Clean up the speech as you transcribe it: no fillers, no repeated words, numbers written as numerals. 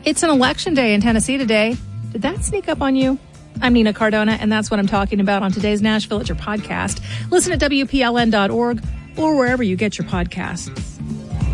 It's an election day in Tennessee today. Did that sneak up on you? I'm Nina Cardona, and that's what I'm talking about on today's Nashville at Your podcast. Listen at WPLN.org or wherever you get your podcasts.